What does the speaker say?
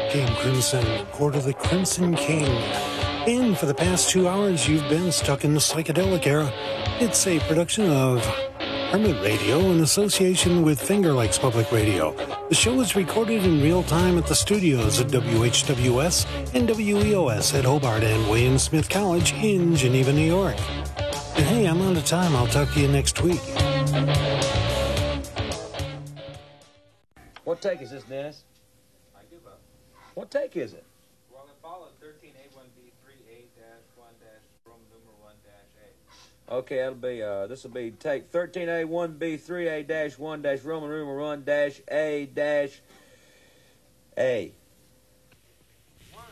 King Crimson, Court of the Crimson King. And for the past 2 hours, you've been stuck in the psychedelic era. It's a production of Hermit Radio in association with Finger Lakes Public Radio. The show is recorded in real time at the studios at WHWS and WEOS at Hobart and William Smith College in Geneva, New York. And hey, I'm out of time. I'll talk to you next week. What take is this, Dennis? I give up. What take is it? Well, it followed 13A1B3A-1- Roman numeral 1-A. Okay, that'll be, this will be take 13A1B3A-1- Roman numeral 1-A-A.